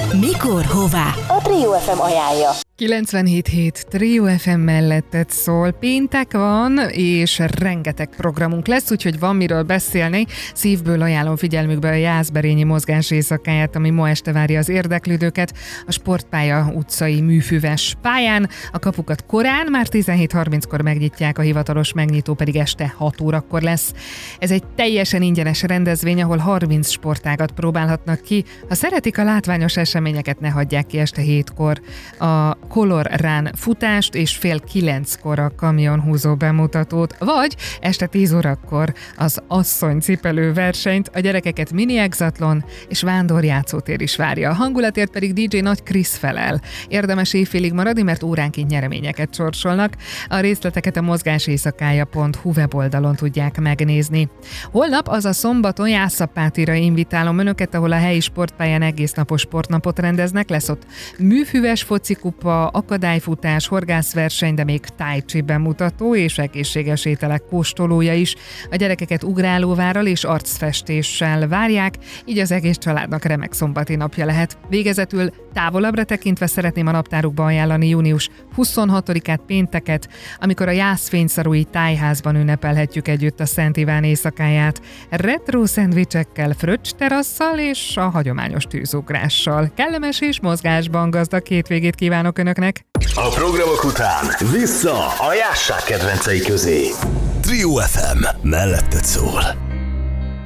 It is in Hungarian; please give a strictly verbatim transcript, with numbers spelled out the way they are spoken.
Mikor, hová? A Trio ef em ajánlja. kilencvenhét hét Trio ef em melletted szól. Péntek van, és rengeteg programunk lesz, úgyhogy van miről beszélni. Szívből ajánlom figyelmükbe a Jászberényi mozgás éjszakáját, ami ma este várja az érdeklődőket a Sportpálya utcai műfüves pályán. A kapukat korán, már tizenhét harminckor megnyitják, a hivatalos megnyitó pedig este hat órakor lesz. Ez egy teljesen ingyenes rendezvény, ahol harminc sportágat próbálhatnak ki. Ha szeretik a látványos eseményeket, ne hagyják ki este hétkor a Color Run futást és fél kilenckor a kamionhúzó bemutatót, vagy este tíz órakor az asszonycipelő versenyt, a gyerekeket mini exatlon és vándorjátszótér is várja. A hangulatért pedig dé dzsé Nagy Krisz felel. Érdemes éjfélig maradni, mert óránként nyereményeket sorsolnak. A részleteket a mozgáséjszakája pont hu weboldalon tudják megnézni. Holnap, azaz szombaton Jászapátira invitálom önöket, ahol a helyi sportpályán egésznapos sportnapot rendeznek, lesz ott műfüves focikupa, akadályfutás, horgászverseny, de még tai chi bemutató és egészséges ételek kóstolója is. A gyerekeket ugrálóvárral és arcfestéssel várják, így az egész családnak remek szombati napja lehet. Végezetül távolabbra tekintve szeretném a naptárukba ajánlani június huszonhatodikát pénteket, amikor a Jászfényszarui tájházban ünnepelhetjük együtt a Szent Iván éjszakáját. Retro szendvicsekkel, fröccs terasszal és a hagyományos tűzugrással. Kellemes és mozgásban gazdag hétvégét kívánok önöknek! A programok után vissza a jásság kedvencei közé. Trio ef em melletted szól.